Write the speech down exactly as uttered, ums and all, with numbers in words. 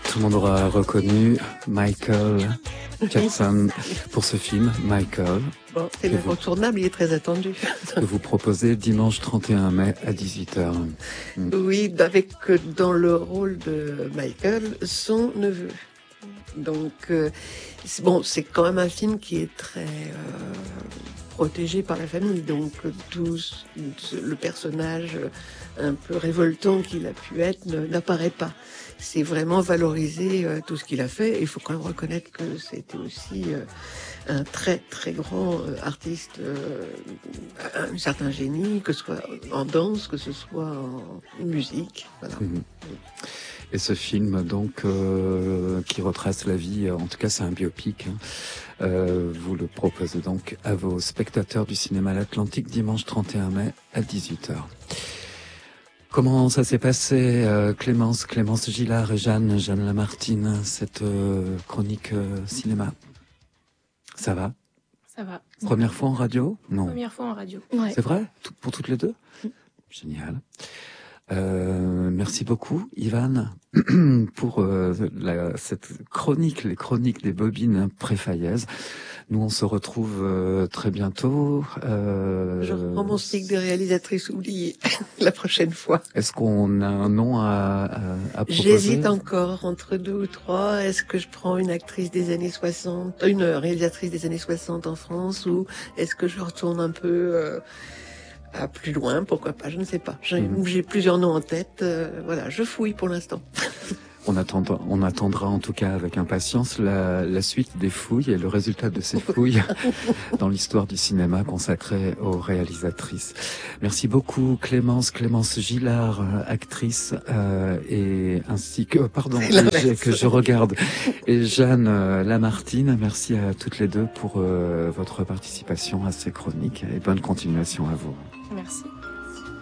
Tout le monde aura reconnu Michael Jackson pour ce film, Michael. Bon, c'est l'incontournable, il est très attendu. Que vous proposez dimanche trente et un mai à dix-huit heures. Mm. Oui, avec dans le rôle de Michael, son neveu. Donc, euh, c'est, bon, c'est quand même un film qui est très euh, protégé par la famille. Donc, tout le personnage un peu révoltant qu'il a pu être n'apparaît pas. C'est vraiment valoriser euh, tout ce qu'il a fait. Il faut quand même reconnaître que c'était aussi euh, un très très grand euh, artiste, euh, un certain génie, que ce soit en danse, que ce soit en musique. Voilà. Mmh. Et ce film, donc, euh, qui retrace la vie, en tout cas c'est un biopic, hein, euh, vous le proposez donc à vos spectateurs du cinéma L'Atlantique dimanche trente et un mai à dix-huit heures. Comment ça s'est passé, euh, Clémence, Clémence Gillard et Jeanne, Jeanne Lamartine, cette euh, chronique euh, cinéma? Ça va? Ça va. Première fois en radio? Non. Première fois en radio. Ouais. C'est vrai? Tout, pour toutes les deux? Mmh. Génial. Euh, merci beaucoup, Ivan, pour euh, la, cette chronique, les chroniques des bobines préfaillaises. Nous, on se retrouve euh, très bientôt. Euh, Je reprends mon stick de réalisatrice oubliée la prochaine fois. Est-ce qu'on a un nom à, à, à proposer? J'hésite encore entre deux ou trois. Est-ce que je prends une actrice des années soixante, une réalisatrice des années soixante en France, ou est-ce que je retourne un peu euh, à plus loin? Pourquoi pas? Je ne sais pas. J'ai, mmh. j'ai plusieurs noms en tête. Euh, voilà, je fouille pour l'instant. On attendra, on attendra en tout cas avec impatience la, la suite des fouilles et le résultat de ces fouilles dans l'histoire du cinéma consacrée aux réalisatrices. Merci beaucoup Clémence, Clémence Gillard, actrice, euh, et ainsi que, pardon, que, que je regarde, et Jeanne euh, Lamartine. Merci à toutes les deux pour euh, votre participation à ces chroniques et bonne continuation à vous. Merci.